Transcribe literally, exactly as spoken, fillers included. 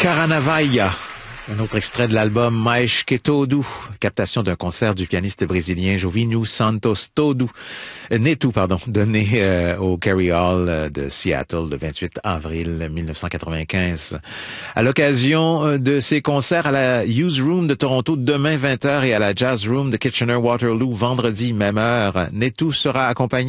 Caranavaia, un autre extrait de l'album Mais que Todo, captation d'un concert du pianiste brésilien Jovino Santos Todo, euh, Neto, pardon, donné euh, au Carey Hall euh, de Seattle le vingt-huit avril mille neuf cent quatre-vingt-quinze. À l'occasion de ces concerts à la Hughes Room de Toronto demain vingt heures et à la Jazz Room de Kitchener-Waterloo vendredi même heure, Neto sera accompagné